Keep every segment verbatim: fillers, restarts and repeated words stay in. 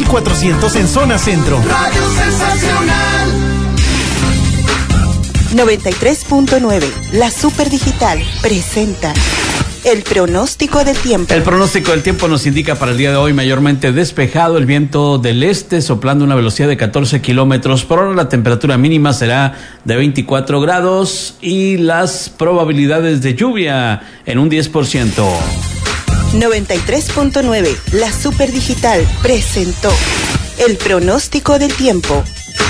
cuatrocientos en zona centro. Radio Sensacional. noventa y tres punto nueve, la Super Digital, presenta el pronóstico del tiempo. El pronóstico del tiempo nos indica para el día de hoy mayormente despejado, el viento del este soplando a una velocidad de catorce kilómetros por hora, la temperatura mínima será de veinticuatro grados y las probabilidades de lluvia en un diez por ciento. noventa y tres punto nueve, la Super Digital, presentó el pronóstico del tiempo.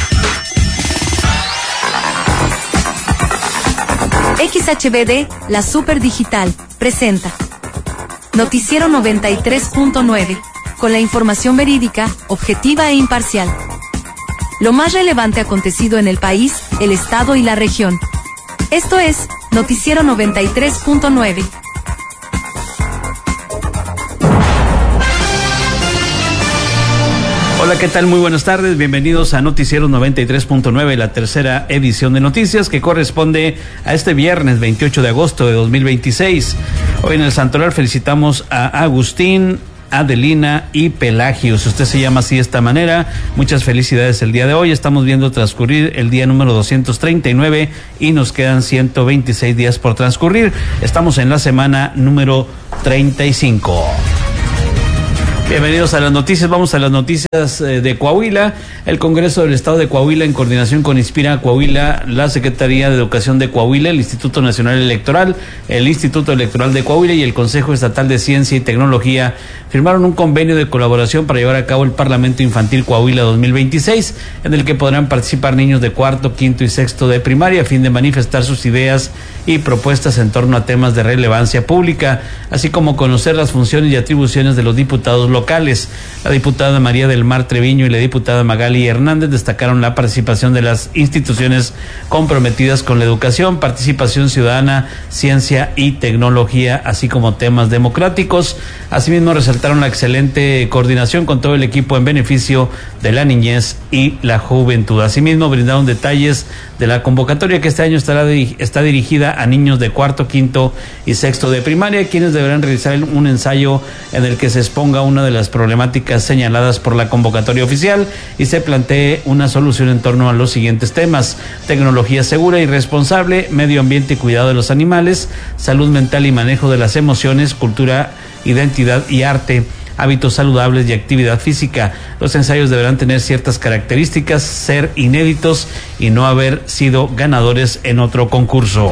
X H B D, la Super Digital, presenta Noticiero noventa y tres punto nueve, con la información verídica, objetiva e imparcial. Lo más relevante acontecido en el país, el estado y la región. Esto es Noticiero noventa y tres punto nueve. Hola, ¿qué tal? Muy buenas tardes, bienvenidos a Noticiero noventa y tres punto nueve, la tercera edición de noticias que corresponde a este viernes veintiocho de agosto de dos mil veintiséis. Hoy en el Santoral felicitamos a Agustín, Adelina y Pelagio. Si usted se llama así de esta manera, muchas felicidades el día de hoy. Estamos viendo transcurrir el día número doscientos treinta y nueve y nos quedan ciento veintiséis días por transcurrir. Estamos en la semana número treinta y cinco. Bienvenidos a las noticias. Vamos a las noticias eh, de Coahuila. El Congreso del Estado de Coahuila, en coordinación con Inspira Coahuila, la Secretaría de Educación de Coahuila, el Instituto Nacional Electoral, el Instituto Electoral de Coahuila y el Consejo Estatal de Ciencia y Tecnología, firmaron un convenio de colaboración para llevar a cabo el Parlamento Infantil Coahuila dos mil veintiséis, en el que podrán participar niños de cuarto, quinto y sexto de primaria, a fin de manifestar sus ideas y propuestas en torno a temas de relevancia pública, así como conocer las funciones y atribuciones de los diputados locales. La diputada María del Mar Treviño y la diputada Magali Hernández destacaron la participación de las instituciones comprometidas con la educación, participación ciudadana, ciencia y tecnología, así como temas democráticos. Asimismo, resaltaron la excelente coordinación con todo el equipo en beneficio de la niñez y la juventud. Asimismo, brindaron detalles de la convocatoria que este año estará está dirigida a niños de cuarto, quinto y sexto de primaria, quienes deberán realizar un ensayo en el que se exponga una de las problemáticas señaladas por la convocatoria oficial y se plantee una solución en torno a los siguientes temas: tecnología segura y responsable, medio ambiente y cuidado de los animales, salud mental y manejo de las emociones, cultura, identidad y arte, hábitos saludables y actividad física. Los ensayos deberán tener ciertas características, ser inéditos y no haber sido ganadores en otro concurso.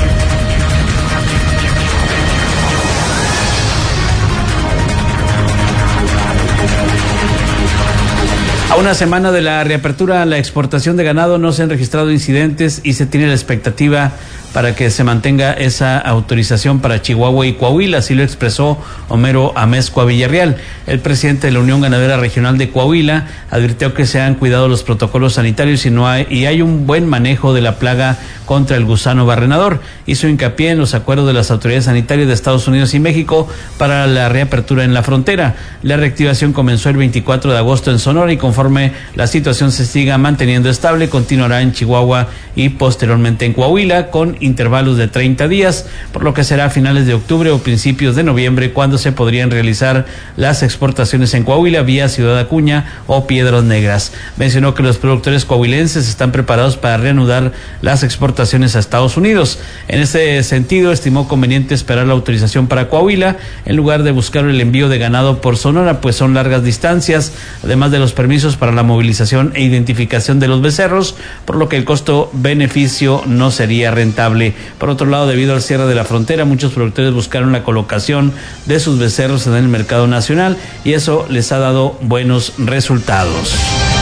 A una semana de la reapertura a la exportación de ganado no se han registrado incidentes y se tiene la expectativa para que se mantenga esa autorización para Chihuahua y Coahuila, así lo expresó Homero Amezcua Villarreal. El presidente de la Unión Ganadera Regional de Coahuila advirtió que se han cuidado los protocolos sanitarios y no hay y hay un buen manejo de la plaga contra el gusano barrenador. Hizo hincapié en los acuerdos de las autoridades sanitarias de Estados Unidos y México para la reapertura en la frontera. La reactivación comenzó el veinticuatro de agosto en Sonora y conforme la situación se siga manteniendo estable, continuará en Chihuahua y posteriormente en Coahuila con intervalos de treinta días, por lo que será a finales de octubre o principios de noviembre cuando se podrían realizar las exportaciones en Coahuila vía Ciudad Acuña o Piedras Negras. Mencionó que los productores coahuilenses están preparados para reanudar las exportaciones a Estados Unidos. En este sentido, estimó conveniente esperar la autorización para Coahuila en lugar de buscar el envío de ganado por Sonora, pues son largas distancias, además de los permisos para la movilización e identificación de los becerros, por lo que el costo-beneficio no sería rentable. Por otro lado, debido al cierre de la frontera, muchos productores buscaron la colocación de sus becerros en el mercado nacional y eso les ha dado buenos resultados.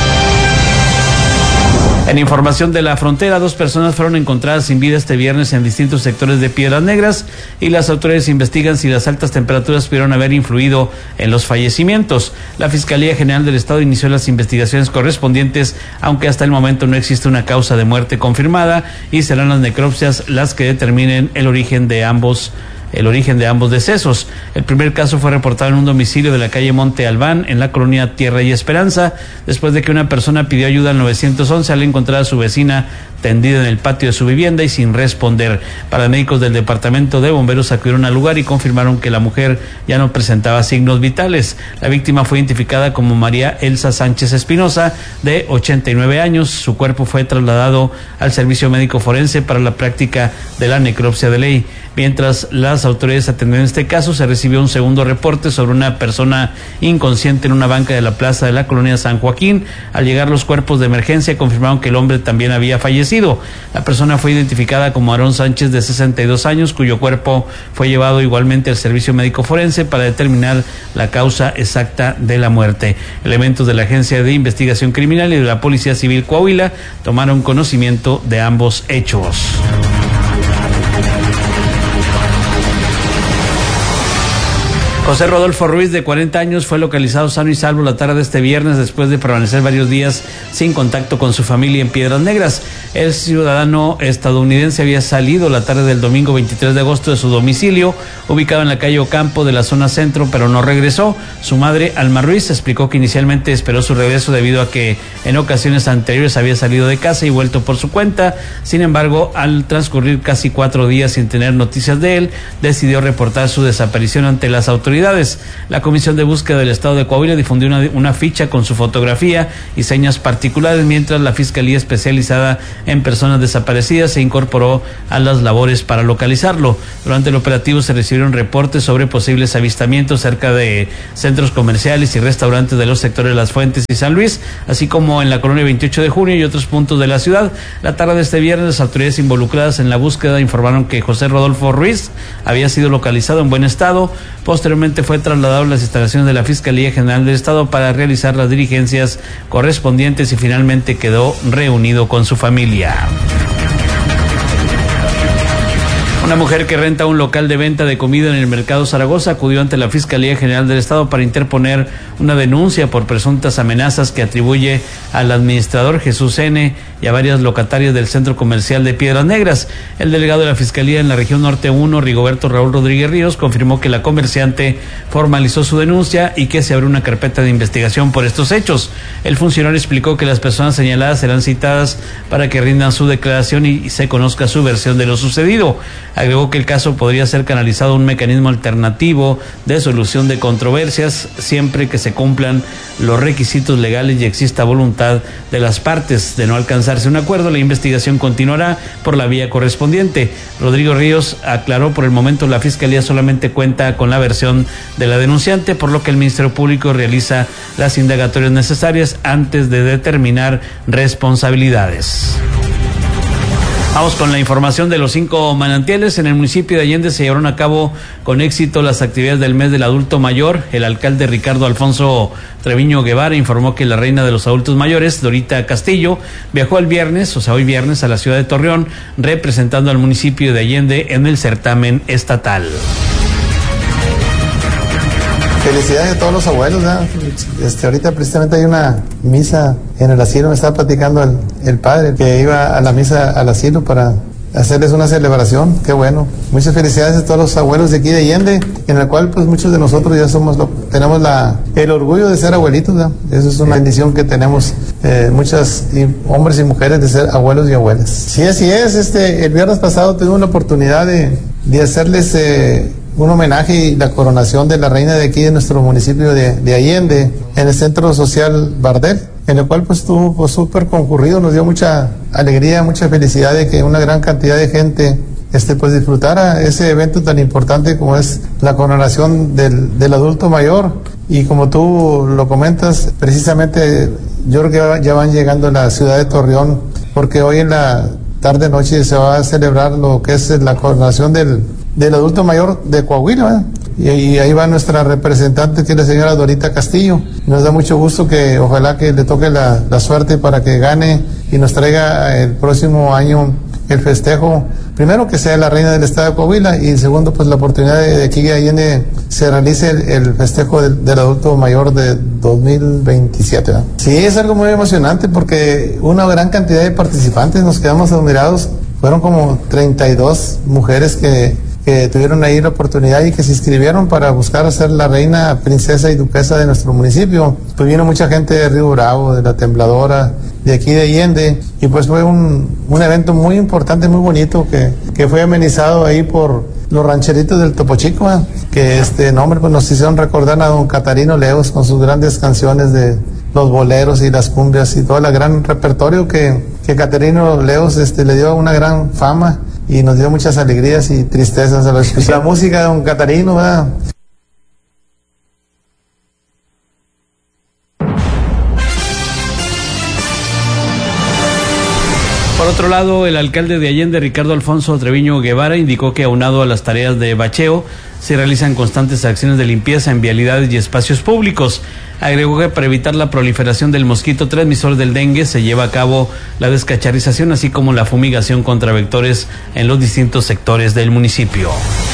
En información de la frontera, dos personas fueron encontradas sin vida este viernes en distintos sectores de Piedras Negras y las autoridades investigan si las altas temperaturas pudieron haber influido en los fallecimientos. La Fiscalía General del Estado inició las investigaciones correspondientes, aunque hasta el momento no existe una causa de muerte confirmada y serán las necropsias las que determinen el origen de ambos el origen de ambos decesos. El primer caso fue reportado en un domicilio de la calle Monte Albán, en la colonia Tierra y Esperanza, después de que una persona pidió ayuda al nueve once al encontrar a su vecina tendida en el patio de su vivienda y sin responder. Paramédicos del departamento de bomberos acudieron al lugar y confirmaron que la mujer ya no presentaba signos vitales. La víctima fue identificada como María Elsa Sánchez Espinosa, de ochenta y nueve años. Su cuerpo fue trasladado al servicio médico forense para la práctica de la necropsia de ley. Mientras las autoridades atendían este caso, se recibió un segundo reporte sobre una persona inconsciente en una banca de la plaza de la colonia San Joaquín. Al llegar los cuerpos de emergencia, confirmaron que el hombre también había fallecido. La persona fue identificada como Aarón Sánchez, de sesenta y dos años, cuyo cuerpo fue llevado igualmente al servicio médico forense para determinar la causa exacta de la muerte. Elementos de la Agencia de Investigación Criminal y de la Policía Civil Coahuila tomaron conocimiento de ambos hechos. José Rodolfo Ruiz, de cuarenta años, fue localizado sano y salvo la tarde de este viernes después de permanecer varios días sin contacto con su familia en Piedras Negras. El ciudadano estadounidense había salido la tarde del domingo veintitrés de agosto de su domicilio, ubicado en la calle Ocampo de la zona centro, pero no regresó. Su madre, Alma Ruiz, explicó que inicialmente esperó su regreso debido a que en ocasiones anteriores había salido de casa y vuelto por su cuenta. Sin embargo, al transcurrir casi cuatro días sin tener noticias de él, decidió reportar su desaparición ante las autoridades. La Comisión de Búsqueda del Estado de Coahuila difundió una, una ficha con su fotografía y señas particulares, mientras la Fiscalía Especializada en Personas Desaparecidas se incorporó a las labores para localizarlo. Durante el operativo se recibieron reportes sobre posibles avistamientos cerca de centros comerciales y restaurantes de los sectores Las Fuentes y San Luis, así como en la colonia veintiocho de junio y otros puntos de la ciudad. La tarde de este viernes, las autoridades involucradas en la búsqueda informaron que José Rodolfo Ruiz había sido localizado en buen estado. Posteriormente fue trasladado a las instalaciones de la Fiscalía General del Estado para realizar las diligencias correspondientes y finalmente quedó reunido con su familia. Una mujer que renta un local de venta de comida en el Mercado Zaragoza acudió ante la Fiscalía General del Estado para interponer una denuncia por presuntas amenazas que atribuye al administrador Jesús N. y a varias locatarias del Centro Comercial de Piedras Negras. El delegado de la Fiscalía en la región Norte uno, Rigoberto Raúl Rodríguez Ríos, confirmó que la comerciante formalizó su denuncia y que se abrió una carpeta de investigación por estos hechos. El funcionario explicó que las personas señaladas serán citadas para que rindan su declaración y se conozca su versión de lo sucedido. Agregó que el caso podría ser canalizado a un mecanismo alternativo de solución de controversias siempre que se cumplan los requisitos legales y exista voluntad de las partes. De no alcanzarse un acuerdo, la investigación continuará por la vía correspondiente. Rodrigo Ríos aclaró: por el momento la Fiscalía solamente cuenta con la versión de la denunciante, por lo que el Ministerio Público realiza las indagatorias necesarias antes de determinar responsabilidades. Vamos con la información de los cinco manantiales. En el municipio de Allende se llevaron a cabo con éxito las actividades del mes del adulto mayor. El alcalde Ricardo Alfonso Treviño Guevara informó que la reina de los adultos mayores, Dorita Castillo, viajó el viernes, o sea hoy viernes, a la ciudad de Torreón, representando al municipio de Allende en el certamen estatal. Felicidades a todos los abuelos, ¿no? Este, ahorita precisamente hay una misa en el asilo, me estaba platicando el, el padre que iba a la misa al asilo para hacerles una celebración. Qué bueno. Muchas felicidades a todos los abuelos de aquí de Allende, en el cual pues muchos de nosotros ya somos lo, tenemos la el orgullo de ser abuelitos, ¿no? Eso es una bendición que tenemos eh, muchas y, hombres y mujeres de ser abuelos y abuelas. Sí, así es. Este, el viernes pasado tuve la oportunidad de, de hacerles eh, un homenaje y la coronación de la reina de aquí de nuestro municipio de, de Allende en el Centro Social Bardel, en el cual pues estuvo pues, súper concurrido. Nos dio mucha alegría, mucha felicidad de que una gran cantidad de gente este pues disfrutara ese evento tan importante como es la coronación del, del adulto mayor. Y como tú lo comentas, precisamente yo creo que ya van llegando a la ciudad de Torreón, porque hoy en la tarde noche se va a celebrar lo que es la coronación del del adulto mayor de Coahuila, y, y ahí va nuestra representante, que es la señora Dorita Castillo. Nos da mucho gusto que ojalá que le toque la, la suerte para que gane y nos traiga el próximo año el festejo, primero que sea la reina del estado de Coahuila, y segundo pues la oportunidad de, de aquí de Allende se realice el, el festejo del, del adulto mayor de dos mil veintisiete, ¿verdad? Sí, es algo muy emocionante porque una gran cantidad de participantes, nos quedamos admirados. Fueron como treinta y dos mujeres que que tuvieron ahí la oportunidad y que se inscribieron para buscar ser la reina, princesa y duquesa de nuestro municipio. Pues vino mucha gente de Río Bravo, de La Tembladora, de aquí de Allende, y pues fue un, un evento muy importante, muy bonito, que, que fue amenizado ahí por los rancheritos del Topo Chico, ¿eh? que este nombre pues nos hicieron recordar a don Catarino Leos con sus grandes canciones de los boleros y las cumbias y todo el gran repertorio que, que Catarino Leos este, le dio una gran fama y nos dio muchas alegrías y tristezas a la, la música de don Catarino, ¿verdad? Por otro lado, el alcalde de Allende, Ricardo Alfonso Treviño Guevara, indicó que aunado a las tareas de bacheo, se realizan constantes acciones de limpieza en vialidades y espacios públicos. Agregó que para evitar la proliferación del mosquito transmisor del dengue se lleva a cabo la descacharización, así como la fumigación contra vectores en los distintos sectores del municipio.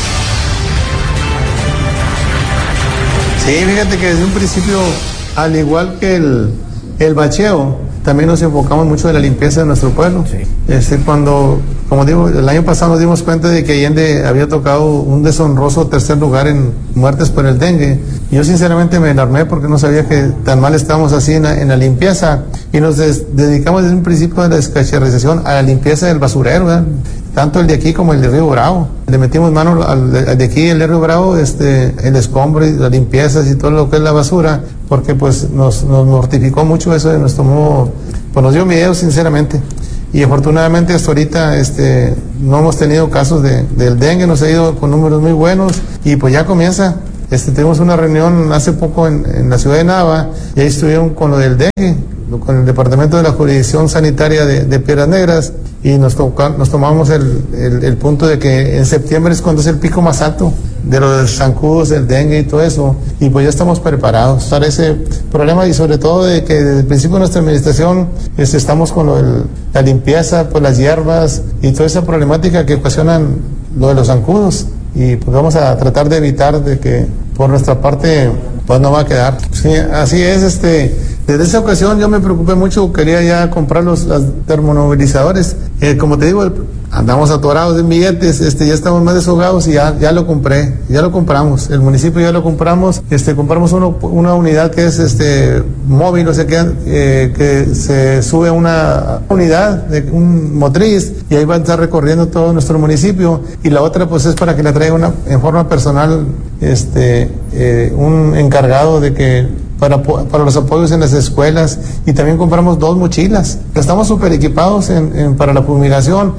Sí, fíjate que desde un principio, al igual que el, el bacheo, también nos enfocamos mucho en la limpieza de nuestro pueblo. Sí. Este, cuando, como digo, el año pasado nos dimos cuenta de que Allende había tocado un deshonroso tercer lugar en muertes por el dengue. Yo sinceramente me alarmé porque no sabía que tan mal estábamos así en la, en la limpieza, y nos des, dedicamos desde un principio de la descacharización a la limpieza del basurero, ¿verdad? Tanto el de aquí como el de Río Bravo. Le metimos mano al, al de aquí, el de Río Bravo, este, el escombro y las limpiezas y todo lo que es la basura, porque pues nos, nos mortificó mucho eso, nos tomó, pues nos dio miedo sinceramente. Y afortunadamente hasta ahorita este, no hemos tenido casos de, del dengue, nos ha ido con números muy buenos y pues ya comienza. Este, tuvimos una reunión hace poco en, en la ciudad de Nava y ahí estuvieron con lo del dengue, con el departamento de la jurisdicción sanitaria de, de Piedras Negras, y nos, toca, nos tomamos el, el, el punto de que en septiembre es cuando es el pico más alto de los zancudos, del dengue y todo eso, y pues ya estamos preparados para ese problema, y sobre todo de que desde el principio de nuestra administración este, estamos con lo del, la limpieza, pues las hierbas y toda esa problemática que ocasionan lo de los zancudos, y pues vamos a tratar de evitar de que por nuestra parte pues no va a quedar. Sí, así es, este, desde esa ocasión yo me preocupé mucho, quería ya comprar los, los termomovilizadores, eh, como te digo, andamos atorados en billetes, este, ya estamos más deshogados y ya, ya lo compré, ya lo compramos, el municipio ya lo compramos, este, compramos uno, una unidad que es este móvil, o sea que, eh, que se sube una unidad, de un motriz, y ahí va a estar recorriendo todo nuestro municipio, y la otra pues es para que la traiga una, en forma personal, este, eh, un encargado de que Para, para los apoyos en las escuelas, y también compramos dos mochilas. Estamos súper equipados en, en, para la fumigación.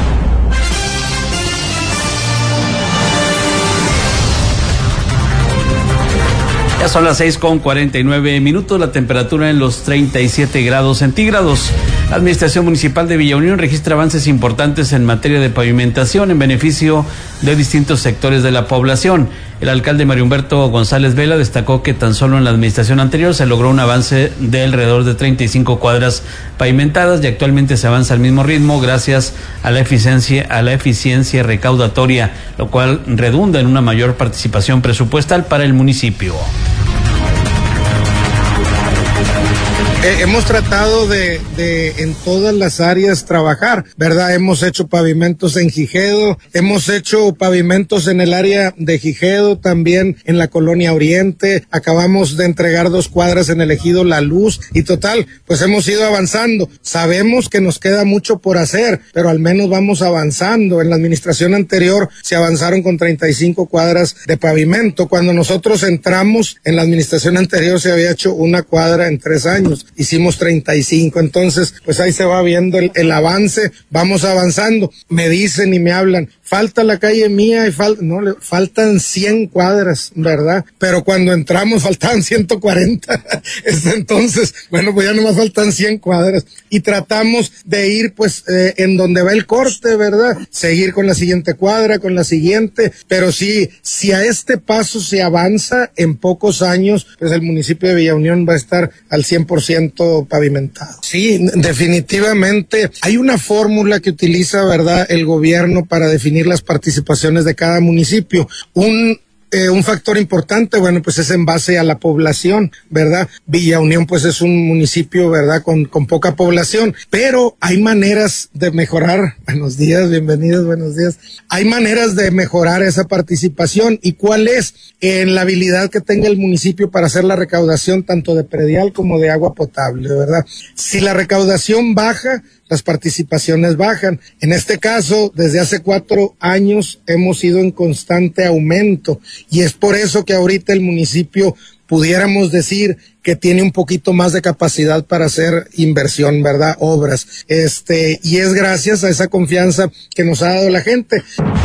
Ya son las seis con cuarenta y nueve minutos, la temperatura en los treinta y siete grados centígrados. La Administración Municipal de Villa Unión registra avances importantes en materia de pavimentación en beneficio de distintos sectores de la población. El alcalde Mario Humberto González Vela destacó que tan solo en la administración anterior se logró un avance de alrededor de treinta y cinco cuadras pavimentadas, y actualmente se avanza al mismo ritmo gracias a la eficiencia, a la eficiencia recaudatoria, lo cual redunda en una mayor participación presupuestal para el municipio. Eh, hemos tratado de, de en todas las áreas trabajar, ¿verdad? Hemos hecho pavimentos en Gijedo, hemos hecho pavimentos en el área de Gijedo, también en la Colonia Oriente, acabamos de entregar dos cuadras en el ejido La Luz, y total, pues hemos ido avanzando. Sabemos que nos queda mucho por hacer, pero al menos vamos avanzando. En la administración anterior se avanzaron con treinta y cinco cuadras de pavimento. Cuando nosotros entramos, en la administración anterior se había hecho una cuadra en tres años. Hicimos treinta y cinco, entonces pues ahí se va viendo el, el avance, vamos avanzando. Me dicen y me hablan, falta la calle mía y falta, no, le, faltan cien cuadras, ¿verdad? Pero cuando entramos faltaban ciento cuarenta, entonces, bueno, pues ya nomás faltan cien cuadras, y tratamos de ir pues eh, en donde va el corte, ¿verdad? Seguir con la siguiente cuadra, con la siguiente, pero sí, si a este paso se avanza, en pocos años, pues el municipio de Villa Unión va a estar al cien por ciento pavimentado. Sí, definitivamente hay una fórmula que utiliza, ¿verdad?, el gobierno para definir las participaciones de cada municipio. Un eh, un factor importante, bueno, pues es en base a la población, ¿verdad? Villa Unión, pues es un municipio, ¿verdad? Con, con poca población, pero hay maneras de mejorar. Buenos días, bienvenidos, buenos días. Hay maneras de mejorar esa participación. ¿Y cuál es? En la habilidad que tenga el municipio para hacer la recaudación tanto de predial como de agua potable, ¿verdad? Si la recaudación baja, las participaciones bajan. En este caso, desde hace cuatro años hemos ido en constante aumento y es por eso que ahorita el municipio pudiéramos decir que tiene un poquito más de capacidad para hacer inversión, ¿verdad? Obras. Este, y es gracias a esa confianza que nos ha dado la gente.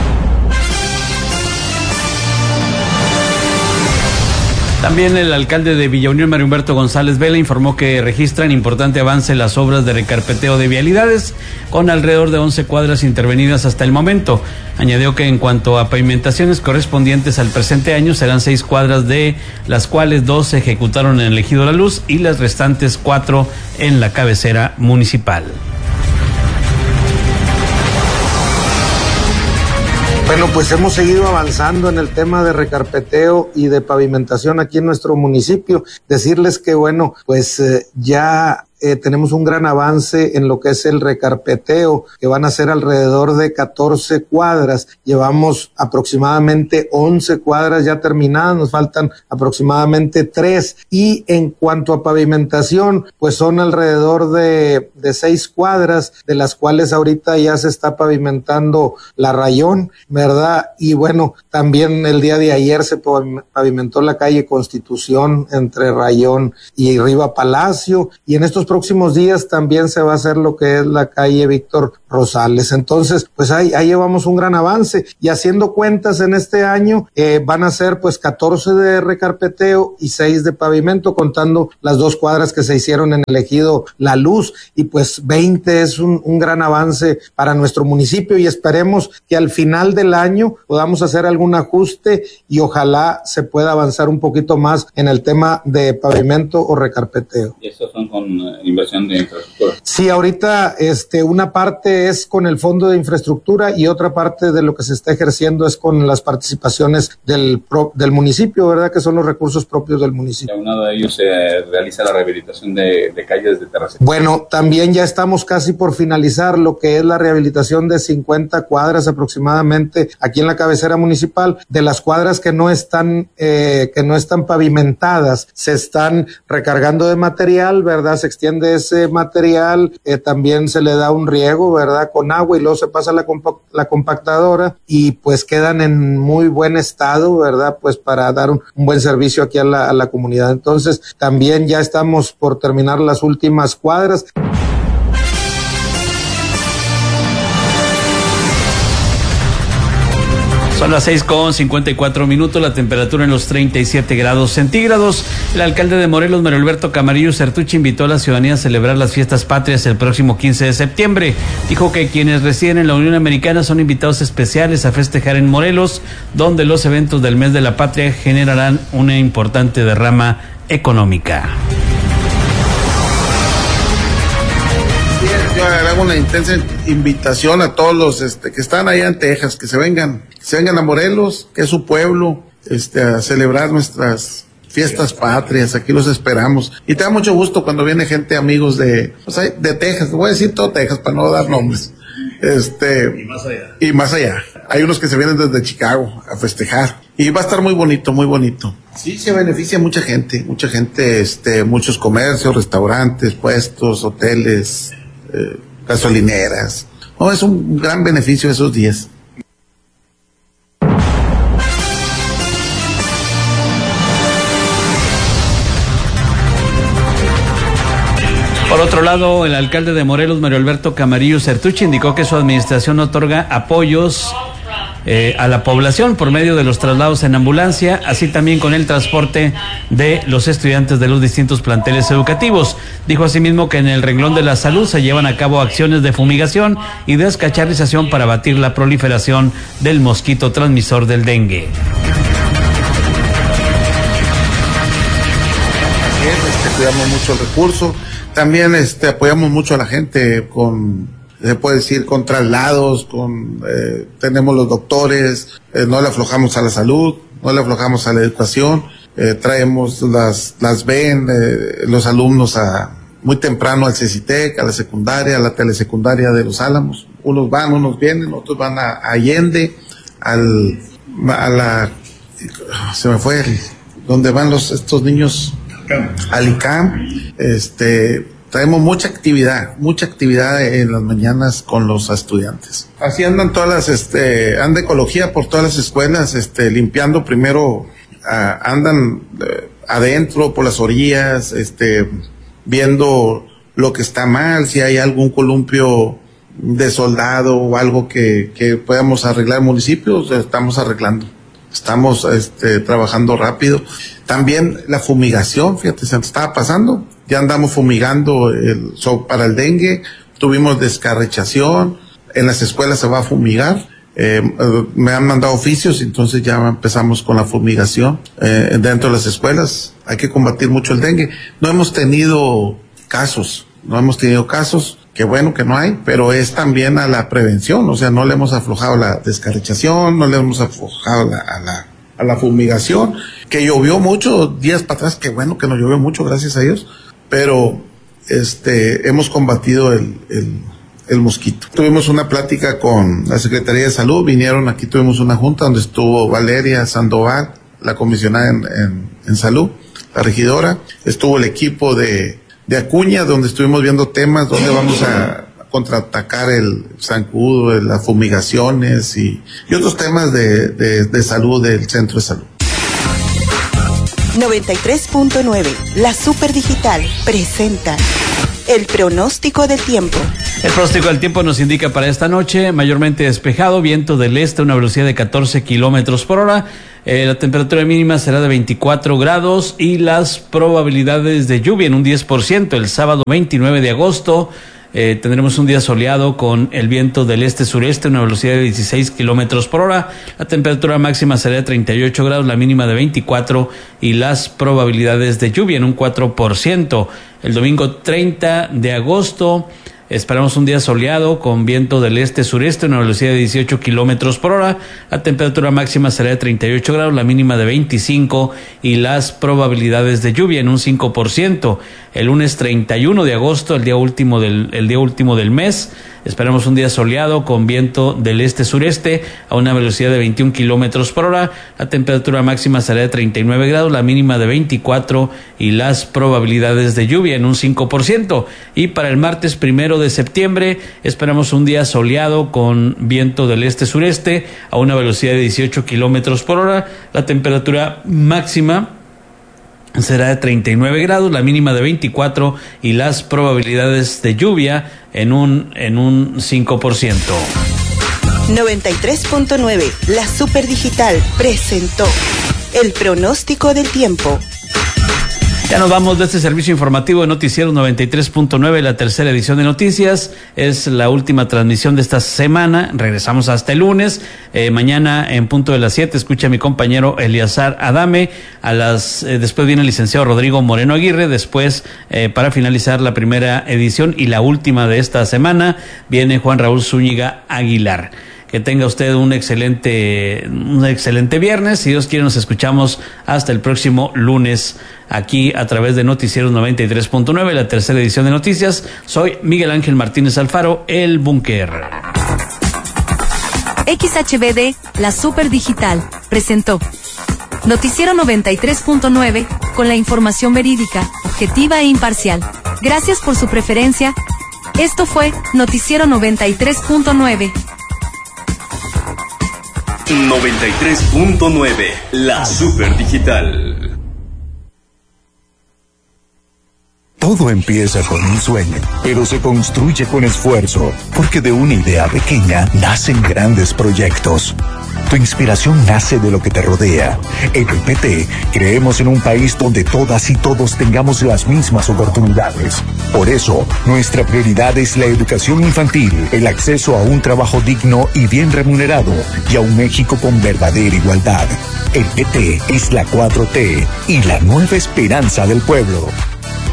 También el alcalde de Villa Unión, Mario Humberto González Vela, informó que registran importante avance en las obras de recarpeteo de vialidades, con alrededor de once cuadras intervenidas hasta el momento. Añadió que en cuanto a pavimentaciones correspondientes al presente año, serán seis cuadras, de las cuales dos se ejecutaron en el Ejido La Luz y las restantes cuatro en la cabecera municipal. Bueno, pues hemos seguido avanzando en el tema de recarpeteo y de pavimentación aquí en nuestro municipio. Decirles que, bueno, pues eh, ya eh, tenemos un gran avance en lo que es el recarpeteo, que van a ser alrededor de catorce cuadras. Llevamos aproximadamente once cuadras ya terminadas, nos faltan aproximadamente tres. Y en cuanto a pavimentación, pues son alrededor de, de seis cuadras, de las cuales ahorita ya se está pavimentando la Rayón, ¿verdad? Y bueno, también el día de ayer se pavimentó la calle Constitución entre Rayón y Riva Palacio, y en estos próximos días también se va a hacer lo que es la calle Víctor Rosales. Entonces, pues ahí, ahí llevamos un gran avance, y haciendo cuentas en este año, eh, van a ser pues catorce de recarpeteo y seis de pavimento, contando las dos cuadras que se hicieron en el Ejido La Luz, y pues veinte es un, un gran avance para nuestro municipio, y esperemos que al final del año podamos hacer algún ajuste y ojalá se pueda avanzar un poquito más en el tema de pavimento o recarpeteo. ¿Y estos son con uh, inversión de infraestructura? Sí, ahorita este, una parte es con el Fondo de Infraestructura y otra parte de lo que se está ejerciendo es con las participaciones del, pro, del municipio, ¿verdad? Que son los recursos propios del municipio. ¿Y aunado a ello se realiza la rehabilitación de, de calles de terracería? Bueno, también ya estamos casi por finalizar lo que es la rehabilitación de cincuenta cuadras aproximadamente aquí en la cabecera municipal. De las cuadras que no están eh, que no están pavimentadas, se están recargando de material, ¿verdad? Se extiende ese material, eh, también se le da un riego, ¿verdad? Con agua, y luego se pasa la, compa la compactadora, y pues quedan en muy buen estado, ¿verdad? Pues para dar un, un buen servicio aquí a la, a la comunidad. Entonces, también ya estamos por terminar las últimas cuadras. Son las seis con cincuenta y cuatro minutos, la temperatura en los treinta y siete grados centígrados. El alcalde de Morelos, Mario Alberto Camarillo Certuche, invitó a la ciudadanía a celebrar las fiestas patrias el próximo quince de septiembre. Dijo que quienes residen en la Unión Americana son invitados especiales a festejar en Morelos, donde los eventos del mes de la patria generarán una importante derrama económica. Yo hago una intensa invitación a todos los este, que están allá en Texas, que se vengan, que se vengan a Morelos, que es su pueblo, este, a celebrar nuestras fiestas patrias. Aquí los esperamos. Y te da mucho gusto cuando viene gente, amigos de, o sea, de Texas, voy a decir todo Texas para no dar nombres. Este, y más allá. Y más allá. Hay unos que se vienen desde Chicago a festejar. Y va a estar muy bonito, muy bonito. Sí, se beneficia mucha gente, mucha gente, este, muchos comercios, restaurantes, puestos, hoteles, Eh, gasolineras. No, es un gran beneficio esos días. Por otro lado, el alcalde de Morelos, Mario Alberto Camarillo Certuche, indicó que su administración otorga apoyos Eh, a la población por medio de los traslados en ambulancia, así también con el transporte de los estudiantes de los distintos planteles educativos. Dijo asimismo que en el renglón de la salud se llevan a cabo acciones de fumigación y descacharrización para abatir la proliferación del mosquito transmisor del dengue. Así es, este, cuidamos mucho el recurso, también este, apoyamos mucho a la gente con se puede decir, con traslados, con eh, tenemos los doctores, eh, no le aflojamos a la salud, no le aflojamos a la educación, eh, traemos las, las ven, eh, los alumnos a muy temprano al CECITEC, a la secundaria, a la telesecundaria de Los Álamos. Unos van, unos vienen, otros van a, a Allende, al, a la, se me fue, el, donde van los, estos niños, al I C A M, este, traemos mucha actividad, mucha actividad en las mañanas con los estudiantes. Así andan todas las, este, anda ecología por todas las escuelas, este, limpiando primero, a, andan eh, adentro, por las orillas, este, viendo lo que está mal, si hay algún columpio de soldado o algo que, que podamos arreglar municipios, estamos arreglando. Estamos este, trabajando rápido. También la fumigación, fíjate, se nos estaba pasando. Ya andamos fumigando el, so, para el dengue. Tuvimos descarrechación. En las escuelas se va a fumigar. Eh, me han mandado oficios, entonces ya empezamos con la fumigación eh, dentro de las escuelas. Hay que combatir mucho el dengue. No hemos tenido casos, no hemos tenido casos. Qué bueno que no hay, pero es también a la prevención, o sea, no le hemos aflojado la descarrechación, no le hemos aflojado la, a la a la fumigación, que llovió mucho días para atrás, qué bueno que nos llovió mucho, gracias a Dios, pero este hemos combatido el, el, el mosquito. Tuvimos una plática con la Secretaría de Salud, vinieron aquí, tuvimos una junta donde estuvo Valeria Sandoval, la comisionada en, en, en salud, la regidora, estuvo el equipo de de Acuña, donde estuvimos viendo temas, donde vamos a contraatacar el zancudo, las fumigaciones y, y otros temas de, de, de salud del centro de salud. noventa y tres punto nueve, la Super Digital presenta el pronóstico del tiempo. El pronóstico del tiempo nos indica para esta noche mayormente despejado, viento del este, una velocidad de catorce kilómetros por hora. Eh, la temperatura mínima será de veinticuatro grados y las probabilidades de lluvia en un diez por ciento. El sábado veintinueve de agosto eh, tendremos un día soleado con el viento del este-sureste, una velocidad de dieciséis kilómetros por hora. La temperatura máxima será de treinta y ocho grados, la mínima de veinticuatro y las probabilidades de lluvia en un cuatro por ciento. El domingo treinta de agosto esperamos un día soleado con viento del este-sureste, una velocidad de dieciocho kilómetros por hora. La temperatura máxima será de treinta y ocho grados, la mínima de veinticinco y las probabilidades de lluvia en un cinco por ciento. El lunes treinta y uno de agosto, el día último del, el día último del mes, esperamos un día soleado con viento del este-sureste a una velocidad de veintiún kilómetros por hora. La temperatura máxima será de treinta y nueve grados, la mínima de veinticuatro y las probabilidades de lluvia en un cinco por ciento. Y para el martes primero de septiembre esperamos un día soleado con viento del este-sureste a una velocidad de dieciocho kilómetros por hora. La temperatura máxima será de treinta y nueve grados, la mínima de veinticuatro y las probabilidades de lluvia en un, en un cinco por ciento. noventa y tres punto nueve, la Super Digital presentó el pronóstico del tiempo. Ya nos vamos de este servicio informativo de Noticiero noventa y tres punto nueve, la tercera edición de noticias. Es la última transmisión de esta semana. Regresamos hasta el lunes. Eh, mañana en punto de las siete escucha a mi compañero Eliazar Adame. A las eh, después viene el licenciado Rodrigo Moreno Aguirre. Después, eh, para finalizar la primera edición y la última de esta semana, viene Juan Raúl Zúñiga Aguilar. Que tenga usted un excelente, un excelente viernes. Si Dios quiere, nos escuchamos hasta el próximo lunes aquí a través de Noticieros noventa y tres punto nueve, la tercera edición de noticias. Soy Miguel Ángel Martínez Alfaro, el Búnker. X H B D, la Super Digital, presentó Noticiero noventa y tres punto nueve, con la información verídica, objetiva e imparcial. Gracias por su preferencia. Esto fue Noticiero noventa y tres punto nueve. noventa y tres punto nueve, la Super Digital. Todo empieza con un sueño, pero se construye con esfuerzo, porque de una idea pequeña nacen grandes proyectos. Tu inspiración nace de lo que te rodea. En el P T creemos en un país donde todas y todos tengamos las mismas oportunidades. Por eso, nuestra prioridad es la educación infantil, el acceso a un trabajo digno y bien remunerado, y a un México con verdadera igualdad. El P T es la cuatro T y la nueva esperanza del pueblo.